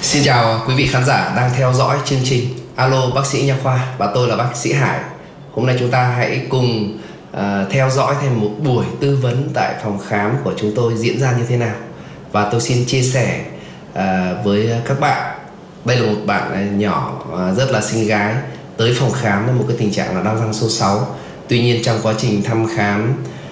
Xin chào quý vị khán giả đang theo dõi chương trình Alo Bác sĩ Nha Khoa, và tôi là bác sĩ Hải. Hôm nay chúng ta hãy cùng theo dõi thêm một buổi tư vấn tại phòng khám của chúng tôi diễn ra như thế nào. Và tôi xin chia sẻ với các bạn. Đây là một bạn nhỏ rất là xinh gái tới phòng khám với một cái tình trạng là đau răng số 6. Tuy nhiên trong quá trình thăm khám,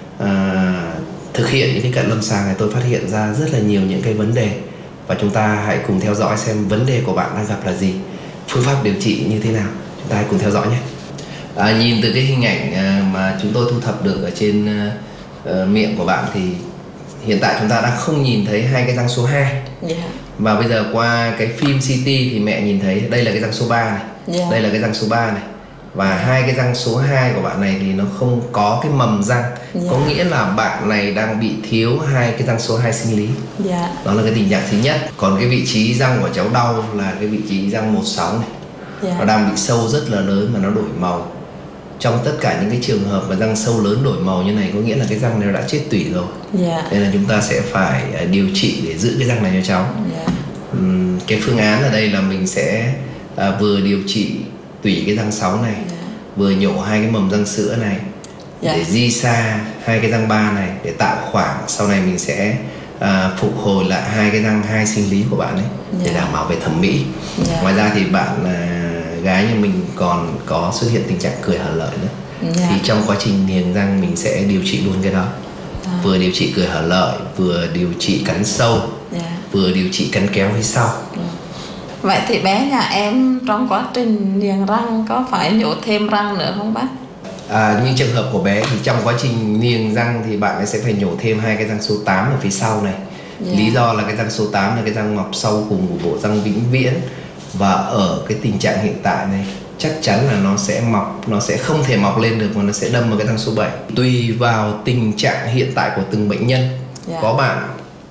thực hiện những cái cận lâm sàng này, tôi phát hiện ra rất là nhiều những cái vấn đề. Và chúng ta hãy cùng theo dõi xem vấn đề của bạn đang gặp là gì, phương pháp điều trị như thế nào. Chúng ta hãy cùng theo dõi nhé. Nhìn từ cái hình ảnh mà chúng tôi thu thập được ở trên miệng của bạn thì hiện tại chúng ta đang không nhìn thấy hai cái răng số 2. Và bây giờ qua cái phim CT thì mẹ nhìn thấy đây là cái răng số 3 này, đây là cái răng số 3 này. Và hai cái răng số 2 của bạn này thì nó không có cái mầm răng. Có nghĩa là bạn này đang bị thiếu hai cái răng số 2 sinh lý. Đó là cái tình trạng thứ nhất. Còn cái vị trí răng của cháu đau là cái vị trí răng 16 này. Nó đang bị sâu rất là lớn và nó đổi màu. Trong tất cả những cái trường hợp mà răng sâu lớn đổi màu như này có nghĩa là cái răng này đã chết tủy rồi. Nên là chúng ta sẽ phải điều trị để giữ cái răng này cho cháu. Cái phương án ở đây là mình sẽ vừa điều trị tủy cái răng 6 này, vừa nhổ hai cái mầm răng sữa này để di xa hai cái răng 3 này để tạo khoảng sau này mình sẽ phục hồi lại hai cái răng 2 sinh lý của bạn ấy để đảm bảo về thẩm mỹ. Ngoài ra thì bạn gái nhà mình còn có xuất hiện tình trạng cười hở lợi nữa. Thì trong quá trình niềng răng mình sẽ điều trị luôn cái đó. Vừa điều trị cười hở lợi, vừa điều trị cắn sâu, vừa điều trị cắn kéo phía sau. Vậy thì bé nhà em trong quá trình niềng răng có phải nhổ thêm răng nữa không bác? Như trường hợp của bé thì trong quá trình niềng răng thì bạn ấy sẽ phải nhổ thêm hai cái răng số 8 ở phía sau này. Lý do là cái răng số 8 là cái răng mọc sau cùng của bộ răng vĩnh viễn. Và ở cái tình trạng hiện tại này chắc chắn là nó sẽ mọc, nó sẽ không thể mọc lên được mà nó sẽ đâm vào cái răng số 7. Tùy vào tình trạng hiện tại của từng bệnh nhân. Có bạn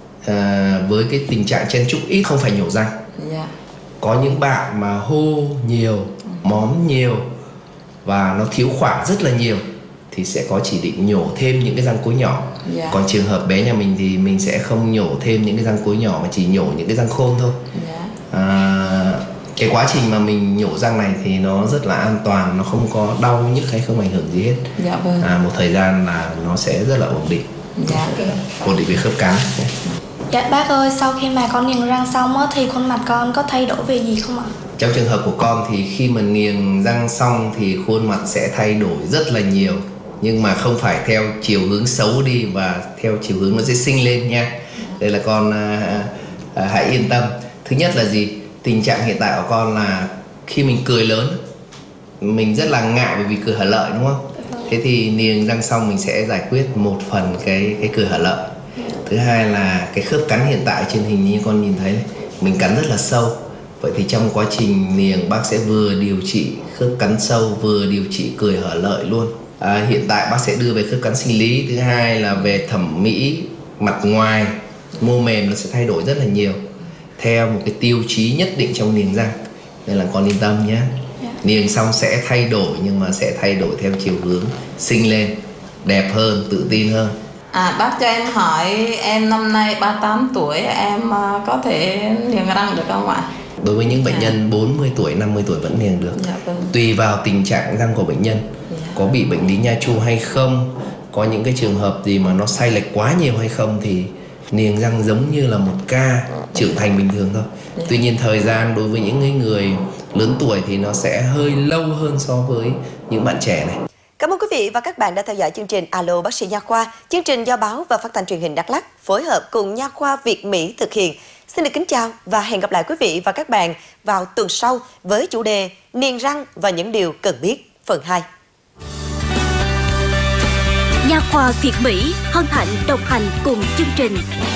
với cái tình trạng chen chúc ít không phải nhổ răng. Có những bạn mà hô nhiều, móm nhiều và nó thiếu khoảng rất là nhiều thì sẽ có chỉ định nhổ thêm những cái răng cối nhỏ. Còn trường hợp bé nhà mình thì mình sẽ không nhổ thêm những cái răng cối nhỏ mà chỉ nhổ những cái răng khôn thôi. Cái quá trình mà mình nhổ răng này thì nó rất là an toàn, nó không có đau nhức hay không ảnh hưởng gì hết. Một thời gian là nó sẽ rất là ổn định. Ổn định về khớp cắn. Dạ bác ơi, sau khi mà con niềng răng xong á, thì khuôn mặt con có thay đổi về gì không ạ? Trong trường hợp của con thì khi mà niềng răng xong thì khuôn mặt sẽ thay đổi rất là nhiều. Nhưng mà không phải theo chiều hướng xấu đi và theo chiều hướng nó sẽ xinh lên nha. Đây là con hãy yên tâm. Thứ nhất là gì? Tình trạng hiện tại của con là khi mình cười lớn, mình rất là ngại bởi vì cười hở lợi đúng không? Thế thì niềng răng xong mình sẽ giải quyết một phần cái cười hở lợi. Thứ hai là cái khớp cắn hiện tại trên hình như con nhìn thấy này, mình cắn rất là sâu. Vậy thì trong quá trình niềng bác sẽ vừa điều trị khớp cắn sâu, vừa điều trị cười hở lợi luôn. Hiện tại bác sẽ đưa về khớp cắn sinh lý. Thứ hai là về thẩm mỹ mặt ngoài, mô mềm nó sẽ thay đổi rất là nhiều theo một cái tiêu chí nhất định trong niềng răng. Nên là con yên tâm nhé. Niềng xong sẽ thay đổi nhưng mà sẽ thay đổi theo chiều hướng xinh lên, đẹp hơn, tự tin hơn. Bác cho em hỏi, em năm nay 38 tuổi, em có thể niềng răng được không ạ? Đối với những bệnh nhân 40 tuổi, 50 tuổi vẫn niềng được. Tùy vào tình trạng răng của bệnh nhân. Có bị bệnh lý nha chu hay không, có những cái trường hợp gì mà nó sai lệch quá nhiều hay không thì niềng răng giống như là một ca trưởng thành bình thường thôi. Tuy nhiên thời gian đối với những người lớn tuổi thì nó sẽ hơi lâu hơn so với những bạn trẻ này. Cảm ơn quý vị và các bạn đã theo dõi chương trình Alo Bác sĩ Nha Khoa. Chương trình do Báo và Phát thanh Truyền hình Đắk Lắk phối hợp cùng Nha khoa Việt Mỹ thực hiện. Xin được kính chào và hẹn gặp lại quý vị và các bạn vào tuần sau với chủ đề niềng răng và những điều cần biết phần 2. Nha khoa Việt Mỹ hân hạnh đồng hành cùng chương trình.